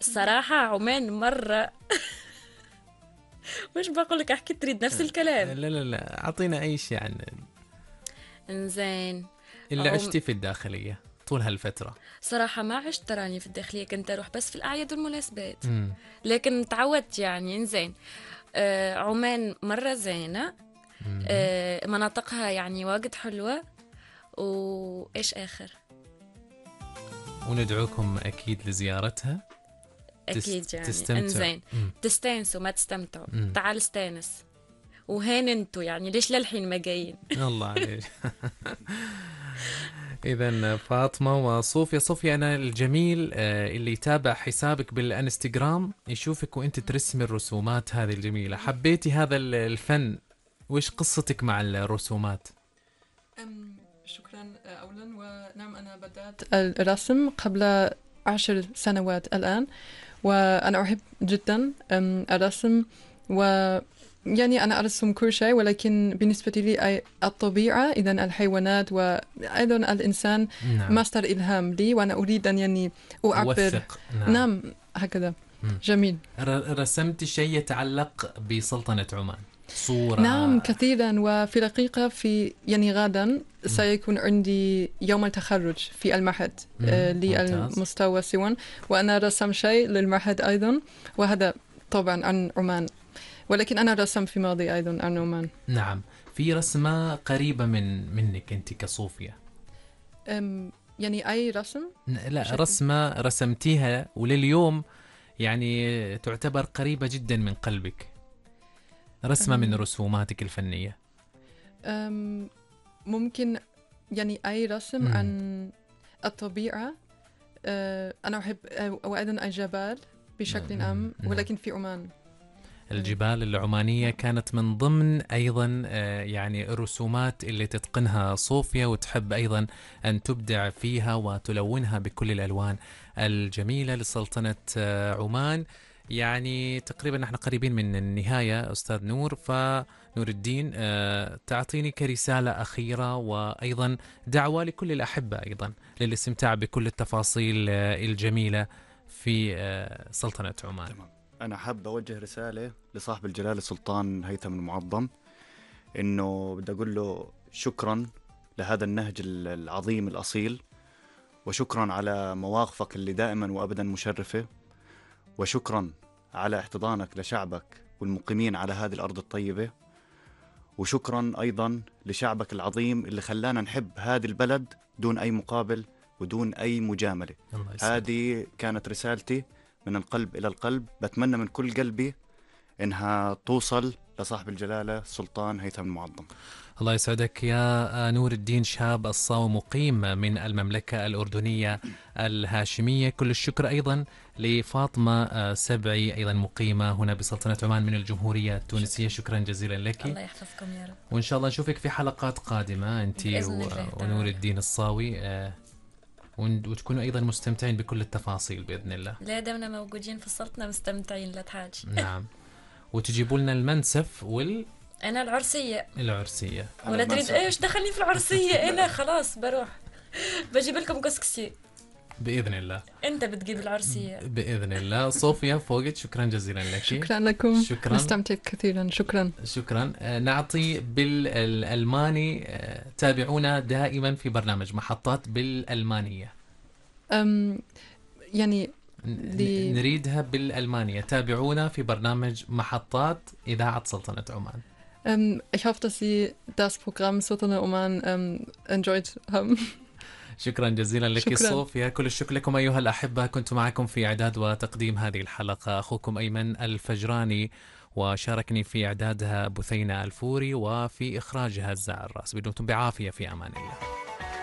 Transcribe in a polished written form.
الصراحة عمان مرة مش بقولك أحكي تريد نفس الكلام. لا لا لا، أعطينا أي شيء عن إنزين. اللي عشتي في الداخلية طول هالفترة. صراحة ما عشت تراني في الداخلية، كنت أروح بس في الأعياد والمناسبات. مم. لكن تعودت يعني. إنزين. عمان مرة زينة. مناطقها يعني واجد حلوة. وإيش آخر؟ وندعوكم أكيد لزيارتها. أكيد يعني. تستمتع. إنزين. تستانسوا ما تستمتعوا. مم. تعال استانس. وهين انتوا يعني ليش للحين ما جايين؟ الله عليك. إذا فاطمة وصوفيا. صوفيا، أنا الجميل اللي يتابع حسابك بالانستغرام يشوفك وأنت ترسمي الرسومات هذه الجميلة. حبيتي هذا الفن؟ وإيش قصتك مع الرسومات؟ شكرا أولا. ونعم، أنا بدأت الرسم قبل 10 سنوات الآن، وأنا أحب جدا الرسم. يعني أنا أرسم كل شيء، ولكن بالنسبة لي الطبيعة، إذن الحيوانات وأيضا الإنسان نعم. مصدر إلهام لي، وأنا أريد أن يعني أعبر. أوثق. نعم هكذا. جميل. رسمت شيء يتعلق بسلطنة عمان؟ صورة؟ نعم كثيرا. وفي الحقيقة في يعني غدا سيكون عندي يوم التخرج في المعهد للمستوى سيون، وأنا رسم شيء للمعهد أيضا، وهذا طبعا عن عمان، ولكن أنا رسم في ماضي أيضا عن عمان. نعم. في رسمة قريبة منك أنت كصوفيا؟ يعني أي رسم؟ لا، رسمة رسمتيها ولليوم يعني تعتبر قريبة جدا من قلبك، رسمة من رسوماتك الفنية. ممكن يعني أي رسم عن الطبيعة. أنا أحب وأيضا الجبال بشكل عام، ولكن في عمان. الجبال العمانية كانت من ضمن أيضا يعني الرسومات اللي تتقنها صوفيا، وتحب أيضا أن تبدع فيها وتلونها بكل الألوان الجميلة لسلطنة عمان. يعني تقريبا نحن قريبين من النهاية أستاذ نور، فنور الدين تعطيني كرسالة أخيرة وأيضا دعوة لكل الأحبة أيضا للاستمتاع بكل التفاصيل الجميلة في سلطنة عمان. تمام. أنا حاب أوجه رسالة لصاحب الجلالة السلطان هيثم المعظم، إنه بدي أقول له شكرا لهذا النهج العظيم الأصيل، وشكرا على مواقفك اللي دائما وأبدا مشرفة، وشكرا على احتضانك لشعبك والمقيمين على هذه الأرض الطيبة، وشكرا أيضا لشعبك العظيم اللي خلانا نحب هذه البلد دون أي مقابل ودون أي مجاملة. هذه كانت رسالتي من القلب إلى القلب، بتمنى من كل قلبي إنها توصل لصاحب الجلالة السلطان هيثم المعظم. الله يسعدك يا نور الدين شاب الصاوي، مقيم من المملكة الأردنية الهاشمية. كل الشكر أيضا لفاطمة سبعي، أيضا مقيمة هنا بسلطنة عمان من الجمهورية التونسية. شكرا جزيلا لك. الله يحفظكم يا رب. وإن شاء الله نشوفك في حلقات قادمة أنت ونور الدين الصاوي، وتكونوا أيضا مستمتعين بكل التفاصيل بإذن الله. لا دمنا موجودين في السلطنة مستمتعين، لا تحاج. نعم. وتجيبوا لنا المنسف أنا العرسية. ولا تريد إيش دخلني في العرسية؟ أنا خلاص بروح بجيب لكم كسكسي بإذن الله. أنت بتجيب العرسية بإذن الله. صوفيا فوقت، شكرا جزيلا لك. شكرا لكم. شكرا. نستمتع كثيرا. شكرا. نعطي بالألماني. تابعونا دائما في برنامج محطات بالألمانية. يعني نريدها بالألمانية. تابعونا في برنامج محطات إذاعة سلطنة عمان. Ich hoffe, dass Sie das Programm Sultanate Oman enjoyed haben. شكرا جزيلا لك صوفيا. كل الشكر لكم أيها الأحبة. كنت معكم في إعداد وتقديم هذه الحلقة أخوكم أيمن الفجراني، وشاركني في إعدادها بثينة الفوري، وفي إخراجها الزعراس. بدمتم بعافية، في أمان الله.